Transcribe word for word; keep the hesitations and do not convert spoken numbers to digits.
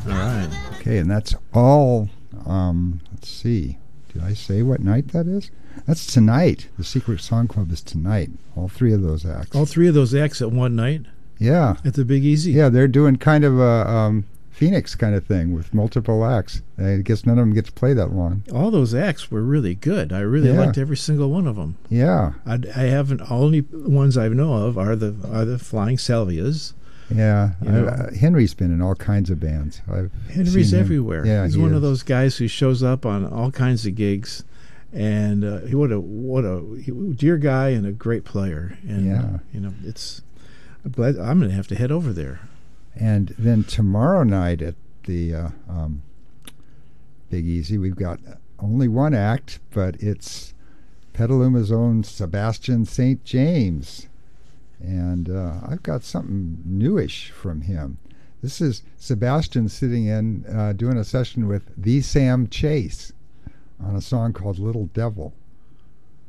All right. Okay, and that's all. Um, let's see. Did I say what night that is? That's tonight. The Secret Song Club is tonight. All three of those acts. All three of those acts at one night Yeah. at the Big Easy. Yeah, they're doing kind of a um, Phoenix kind of thing with multiple acts. I guess none of them get to play that long. All those acts were really good. I really Yeah. liked every single one of them. Yeah. I, I haven't. Only ones I know of are the are the Flying Salvias. Yeah. You I, know. uh, Henry's been in all kinds of bands. I've Henry's seen him. everywhere. Yeah, He's he one of is. those guys who shows up on all kinds of gigs, and uh, he what a what a he, dear guy and a great player. And Yeah. you know, it's. I'm glad I'm going to have to head over there. And then tomorrow night at the uh, um, Big Easy, we've got only one act, but it's Petaluma's own Sebastian Saint James. And uh, I've got something newish from him. This is Sebastian sitting in, uh, doing a session with the Sam Chase on a song called Little Devil.